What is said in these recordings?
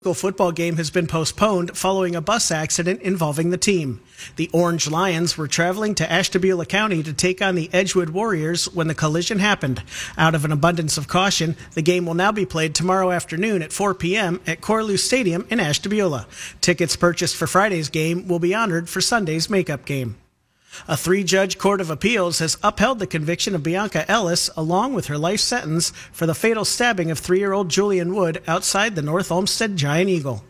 Football game has been postponed following a bus accident involving the team. The Orange Lions were traveling to Ashtabula County to take on the Edgewood Warriors when the collision happened. Out of an abundance of caution, the game will now be played tomorrow afternoon at 4 p.m. at Corlew Stadium in Ashtabula. Tickets purchased for Friday's game will be honored for Sunday's makeup game. A 3-judge court of appeals has upheld the conviction of Bianca Ellis along with her life sentence for the fatal stabbing of 3-year-old Julian Wood outside the North Olmsted Giant Eagle.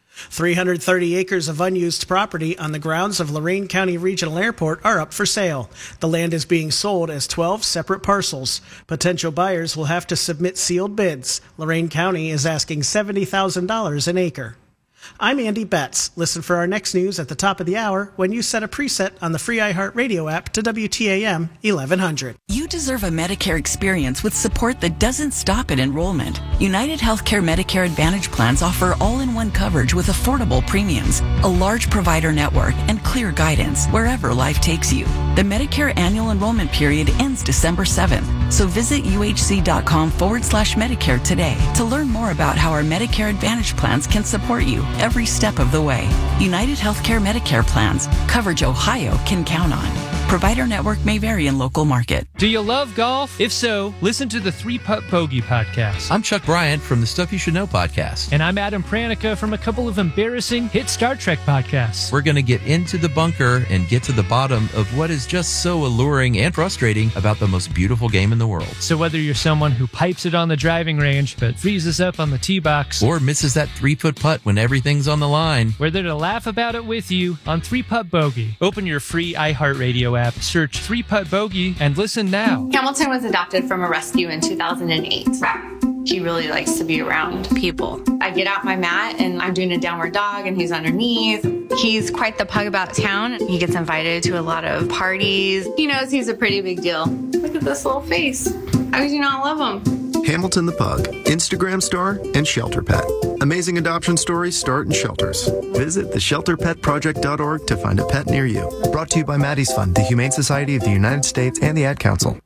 330 acres of unused property on the grounds of Lorain County Regional Airport are up for sale. The land is being sold as 12 separate parcels. Potential buyers will have to submit sealed bids. Lorain County is asking $70,000 an acre. I'm Andy Betts. Listen for our next news at the top of the hour when you set a preset on the free iHeartRadio app to WTAM 1100. You deserve a Medicare experience with support that doesn't stop at enrollment. United Healthcare Medicare Advantage plans offer all-in-one coverage with affordable premiums, a large provider network, and clear guidance wherever life takes you. The Medicare annual enrollment period ends December 7th, so visit uhc.com/Medicare today to learn more about how our Medicare Advantage plans can support you every step of the way. United Healthcare Medicare plans. Coverage Ohio can count on. Provider network may vary in local market. Do you love golf? If so, listen to the 3-Putt Bogey podcast. I'm Chuck Bryant from the Stuff You Should Know podcast. And I'm Adam Pranica from a couple of embarrassing hit Star Trek podcasts. We're going to get into the bunker and get to the bottom of what is just so alluring and frustrating about the most beautiful game in the world. So whether you're someone who pipes it on the driving range but freezes up on the tee box, or misses that 3-foot putt when everything's on the line, we're there to laugh about it with you on 3-Putt Bogey. Open your free iHeartRadio app, search 3-Putt Bogey, and listen now. Hamilton was adopted from a rescue in 2008. He really likes to be around people. I get out my mat and I'm doing a downward dog and he's underneath. He's quite the pug about town. He gets invited to a lot of parties. He knows he's a pretty big deal. Look at this little face. How could you not love him? Hamilton the Pug, Instagram star, and shelter pet. Amazing adoption stories start in shelters. Visit theshelterpetproject.org to find a pet near you. Brought to you by Maddie's Fund, the Humane Society of the United States, and the Ad Council.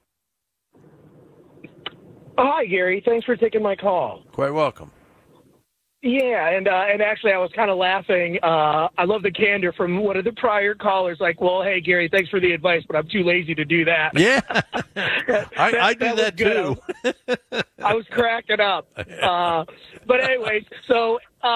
Oh, hi, Gary. Thanks for taking my call. Quite welcome. Yeah, and actually I was kind of laughing. I love the candor from one of the prior callers, like, well, hey, Gary, thanks for the advice, but I'm too lazy to do that. Yeah, I do that too. I was cracking up. But anyways, so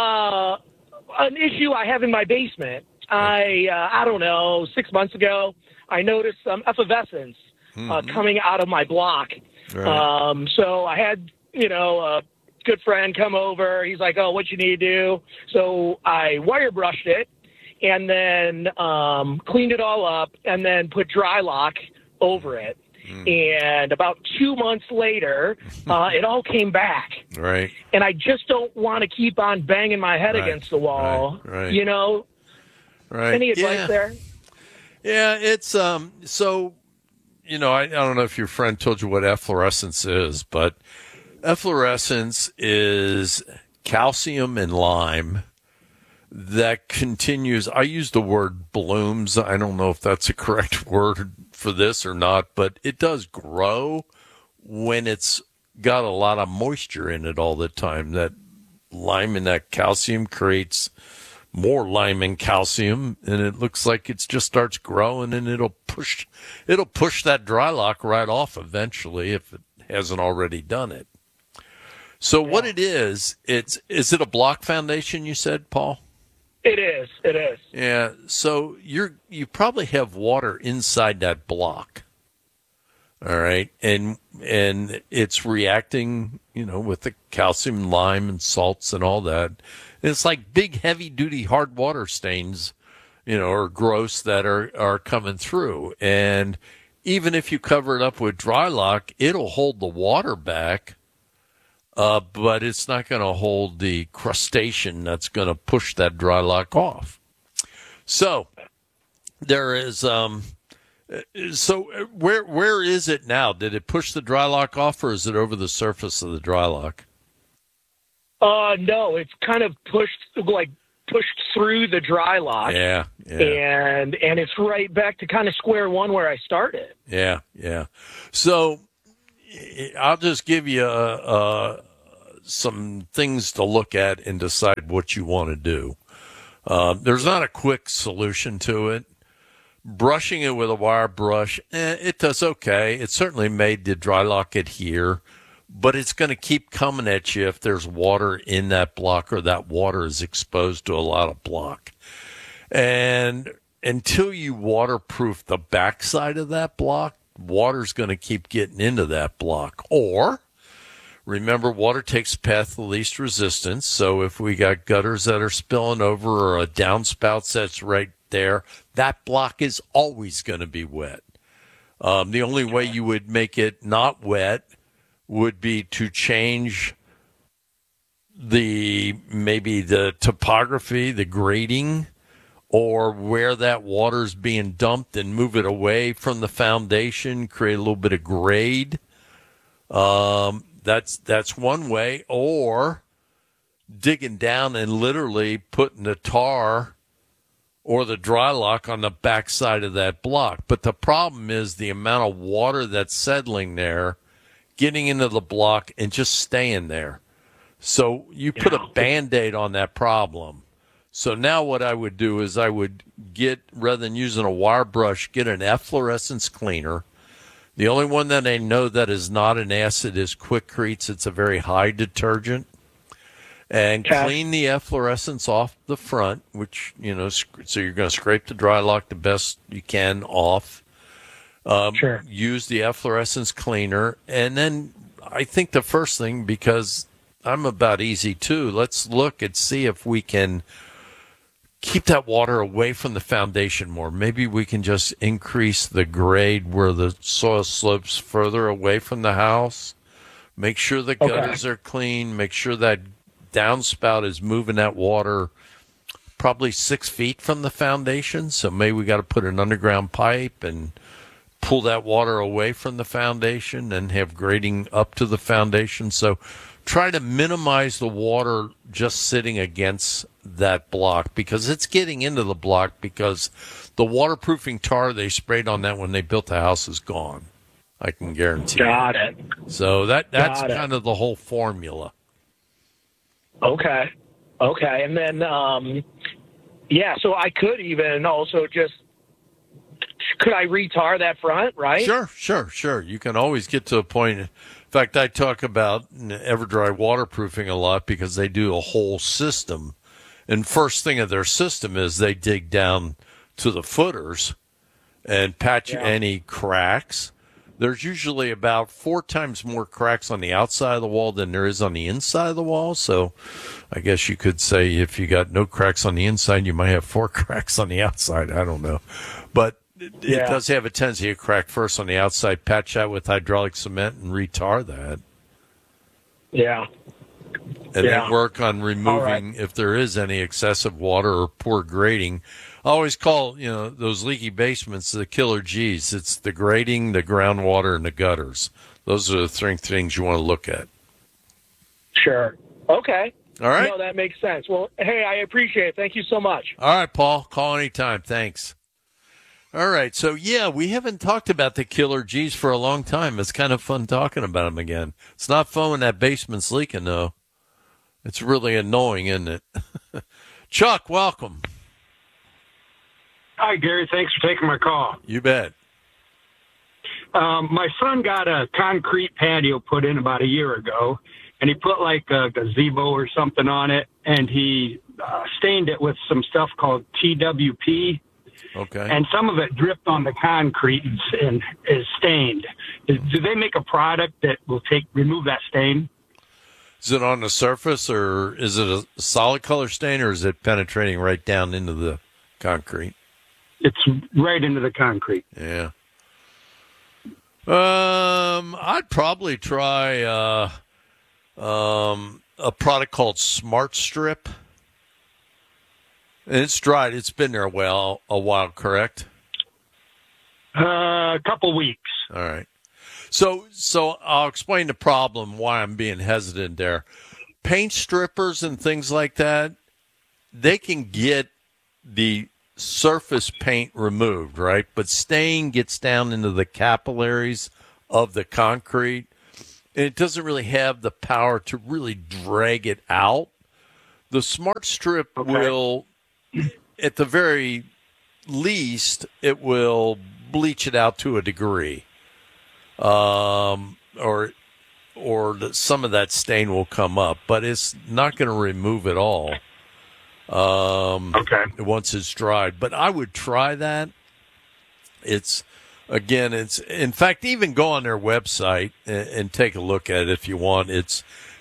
an issue I have in my basement, I don't know, 6 months ago, I noticed some effervescence coming out of my block. Right. So I had, a good friend come over. He's like, oh, what you need to do? So I wire brushed it and then cleaned it all up and then put dry lock over it. And about 2 months later, it all came back. Right. And I just don't want to keep on banging my head against the wall. Right. Right. Any advice there? Yeah, it's so, I don't know if your friend told you what efflorescence is, but efflorescence is calcium and lime that continues. I use the word blooms. I don't know if that's a correct word for this or not, but it does grow when it's got a lot of moisture in it all the time. That lime and that calcium creates more lime and calcium, and it looks like it just starts growing, and it'll push that dry lock right off eventually if it hasn't already done it. So what it is it a block foundation, you said, Paul? It is. Yeah. So you probably have water inside that block. All right. And it's reacting, with the calcium, lime, and salts and all that. And it's like big, heavy duty hard water stains, or gross that are coming through. And even if you cover it up with dry lock, it'll hold the water back. But it's not going to hold the crustacean that's going to push that dry lock off. So there is, where is it now? Did it push the dry lock off, or is it over the surface of the dry lock? No, it's kind of pushed through the dry lock. Yeah. And it's right back to kind of square one where I started. Yeah. So I'll just give you some things to look at and decide what you want to do. There's not a quick solution to it. Brushing it with a wire brush, it does okay. It certainly made the dry lock adhere, but it's going to keep coming at you if there's water in that block or that water is exposed to a lot of block. And until you waterproof the backside of that block, water's going to keep getting into that block. Or, remember, water takes the path of least resistance. So if we got gutters that are spilling over or a downspout that's right there, that block is always going to be wet. The only way you would make it not wet would be to change maybe the topography, the grading, or where that water is being dumped and move it away from the foundation, create a little bit of grade. That's one way. Or digging down and literally putting the tar or the dry lock on the backside of that block. But the problem is the amount of water that's settling there, getting into the block and just staying there. So you put a Band-Aid on that problem. So now what I would do is I would get, rather than using a wire brush, get an efflorescence cleaner. The only one that I know that is not an acid is Quickretes. It's a very high detergent. And clean the efflorescence off the front, which, so you're going to scrape the dry lock the best you can off. Sure. Use the efflorescence cleaner. And then I think the first thing, because I'm about easy too, let's look and see if we can keep that water away from the foundation more. Maybe we can just increase the grade where the soil slopes further away from the house. Make sure the gutters are clean. Make sure that downspout is moving that water probably 6 feet from the foundation. So maybe we got to put an underground pipe and pull that water away from the foundation and have grading up to the foundation. So try to minimize the water just sitting against that block, because it's getting into the block, because the waterproofing tar they sprayed on that when they built the house is gone. I can guarantee. Got it. So that's kind of the whole formula. Okay. And then, so I could even also could I retar that front, right? Sure. You can always get to a point. In fact, I talk about EverDry waterproofing a lot because they do a whole system. And first thing of their system is they dig down to the footers and patch any cracks. There's usually about 4 times more cracks on the outside of the wall than there is on the inside of the wall. So I guess you could say if you got no cracks on the inside, you might have 4 cracks on the outside. I don't know. But it does have a tendency to crack first on the outside. Patch that with hydraulic cement and retar that. Yeah. And then work on removing, if there is any excessive water or poor grading. I always call, those leaky basements the killer G's. It's the grading, the groundwater, and the gutters. Those are the 3 things you want to look at. Sure. Okay. All right. No, that makes sense. Well, hey, I appreciate it. Thank you so much. All right, Paul. Call anytime. Thanks. All right. So, we haven't talked about the killer G's for a long time. It's kind of fun talking about them again. It's not fun when that basement's leaking, though. It's really annoying, isn't it? Chuck, welcome. Hi, Gary. Thanks for taking my call. You bet. My son got a concrete patio put in about a year ago, and he put like a gazebo or something on it, and he stained it with some stuff called TWP. Okay. And some of it dripped on the concrete and is stained. Do they make a product that will remove that stain? Is it on the surface, or is it a solid color stain, or is it penetrating right down into the concrete? It's right into the concrete. Yeah. I'd probably try a product called Smart Strip. And it's dried. It's been there a while, correct? A couple weeks. All right. So I'll explain the problem, why I'm being hesitant there. Paint strippers and things like that, they can get the surface paint removed, right? But stain gets down into the capillaries of the concrete, and it doesn't really have the power to really drag it out. The Smart Strip will, at the very least, it will bleach it out to a degree, or some of that stain will come up, but it's not going to remove it all. Once it's dried, but I would try that. It's in fact, even go on their website and take a look at it if you want. It's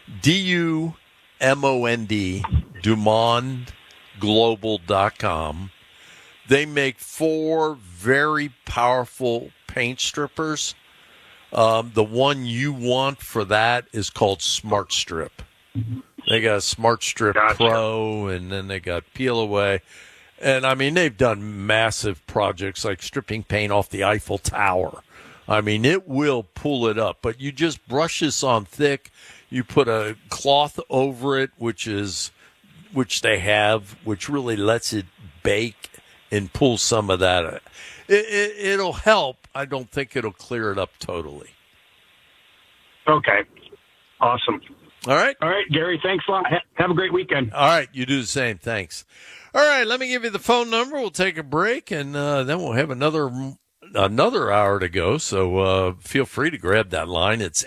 DuMondGlobal.com. They make 4 very powerful paint strippers. The one you want for that is called Smart Strip. They got a Smart Strip Pro, and then they got Peel Away. And, I mean, they've done massive projects like stripping paint off the Eiffel Tower. I mean, it will pull it up. But you just brush this on thick. You put a cloth over it, which they have, which really lets it bake and pull some of that. It'll help. I don't think it'll clear it up totally. Okay. Awesome. All right, Gary, thanks a lot. Have a great weekend. All right, you do the same. Thanks. All right, let me give you the phone number. We'll take a break, and then we'll have another hour to go, so feel free to grab that line. It's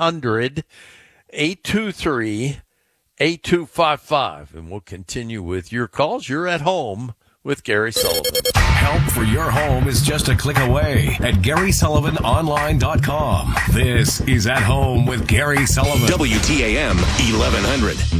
800-823-8255, and we'll continue with your calls. You're at home with Gary Sullivan. Help for your home is just a click away at GarySullivanOnline.com. This is At Home with Gary Sullivan. WTAM 1100.